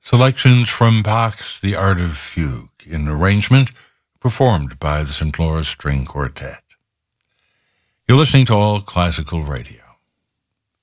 Selections from Bach's The Art of Fugue, in arrangement performed by the St. Louis String Quartet. You're listening to All Classical Radio.